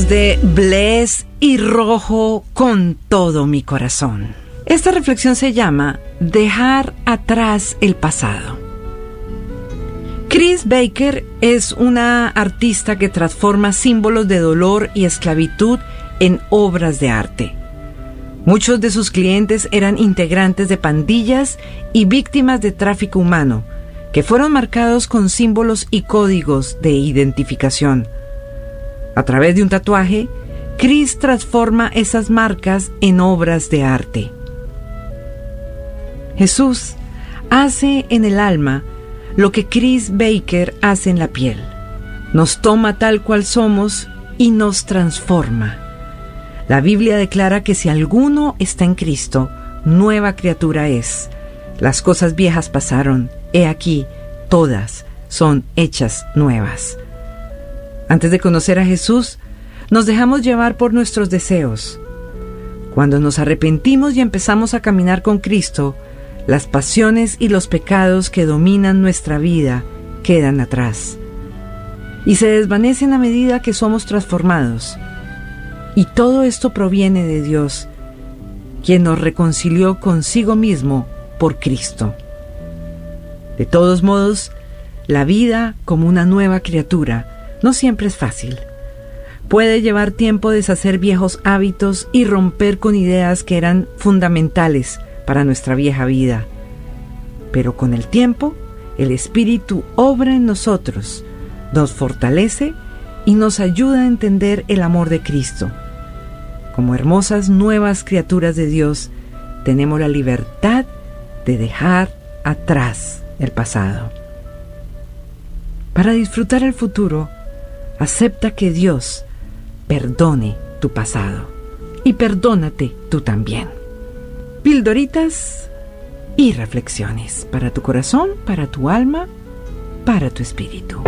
voz de Bless y Rojo con todo mi corazón. Esta reflexión se llama Dejar atrás el pasado. Chris Baker es una artista que transforma símbolos de dolor y esclavitud en obras de arte. Muchos de sus clientes eran integrantes de pandillas y víctimas de tráfico humano, que fueron marcados con símbolos y códigos de identificación. A través de un tatuaje, Chris transforma esas marcas en obras de arte. Jesús hace en el alma lo que Chris Baker hace en la piel. Nos toma tal cual somos y nos transforma. La Biblia declara que si alguno está en Cristo, nueva criatura es. Las cosas viejas pasaron, he aquí, todas son hechas nuevas. Antes de conocer a Jesús, nos dejamos llevar por nuestros deseos. Cuando nos arrepentimos y empezamos a caminar con Cristo, las pasiones y los pecados que dominan nuestra vida quedan atrás y se desvanecen a medida que somos transformados. Y todo esto proviene de Dios, quien nos reconcilió consigo mismo por Cristo. De todos modos, la vida como una nueva criatura no siempre es fácil. Puede llevar tiempo deshacer viejos hábitos y romper con ideas que eran fundamentales para nuestra vieja vida. Pero con el tiempo, el Espíritu obra en nosotros, nos fortalece y nos ayuda a entender el amor de Cristo. Como hermosas nuevas criaturas de Dios, tenemos la libertad de dejar atrás el pasado. Para disfrutar el futuro, acepta que Dios perdone tu pasado y perdónate tú también. Pildoritas y reflexiones para tu corazón, para tu alma, para tu espíritu.